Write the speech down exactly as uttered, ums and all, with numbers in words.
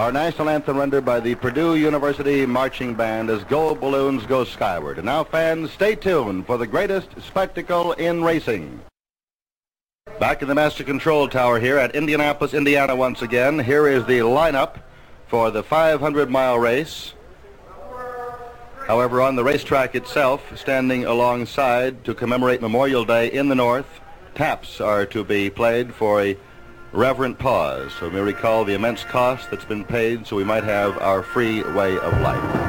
Our national anthem rendered by the Purdue University Marching Band as gold balloons go skyward. And now, fans, stay tuned for the greatest spectacle in racing. Back in the Master Control Tower here at Indianapolis, Indiana once again. Here is the lineup for the five hundred mile race. However, on the racetrack itself, standing alongside to commemorate Memorial Day in the north, taps are to be played for a reverent pause, so we may recall the immense cost that's been paid so we might have our free way of life.